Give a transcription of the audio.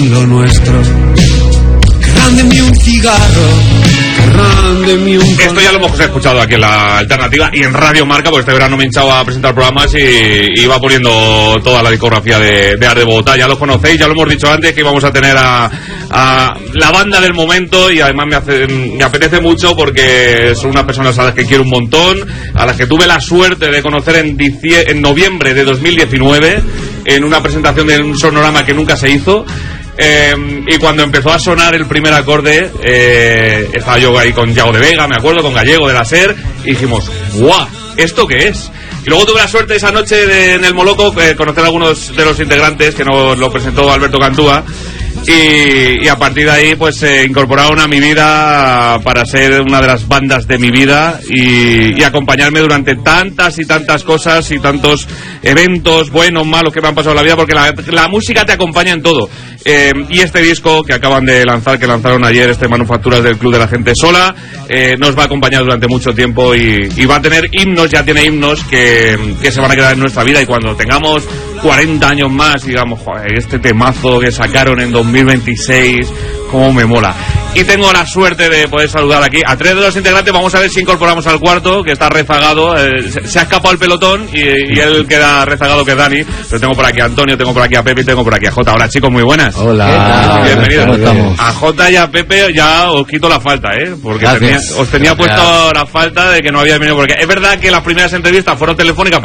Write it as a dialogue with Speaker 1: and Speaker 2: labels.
Speaker 1: lo nuestro. Grande un cigarro, grande un...
Speaker 2: Esto ya lo hemos escuchado aquí en la alternativa y en Radio Marca, porque este verano me he hinchado a presentar programas y iba poniendo toda la discografía de Art de Bogotá. Ya los conocéis, ya lo hemos dicho antes, que íbamos a tener a la banda del momento, y además me apetece mucho porque son unas personas a las que quiero un montón, a las que tuve la suerte de conocer en noviembre de 2019 en una presentación de un sonorama que nunca se hizo. Y cuando empezó a sonar el primer acorde, estaba yo ahí con Yago de Vega, me acuerdo, con Gallego de la SER, y dijimos, ¡guau! ¿Esto qué es? Y luego tuve la suerte esa noche en el Moloco conocer a algunos de los integrantes que nos lo presentó Alberto Cantúa, y a partir de ahí pues se incorporaron a mi vida para ser una de las bandas de mi vida y acompañarme durante tantas y tantas cosas y tantos eventos buenos, malos que me han pasado en la vida, porque la música te acompaña en todo. Y este disco que acaban de lanzar, que lanzaron ayer, Manufacturas del Club de la Gente Sola, nos va a acompañar durante mucho tiempo y va a tener himnos, ya tiene himnos que se van a quedar en nuestra vida, y cuando tengamos 40 años más, digamos, joder, este temazo que sacaron en 2026, cómo me mola. Y tengo la suerte de poder saludar aquí a 3 de los integrantes. Vamos a ver si incorporamos al cuarto, que está rezagado. Se ha escapado el pelotón y él queda rezagado, que es Dani. Pero tengo por aquí a Antonio, tengo por aquí a Pepe y tengo por aquí a Jota. Hola, chicos, muy buenas.
Speaker 3: Hola.
Speaker 2: Bienvenidos. A Jota y a Pepe ya os quito la falta, porque os tenía puesto la falta de que no había venido. Porque es verdad que las primeras entrevistas fueron telefónicas,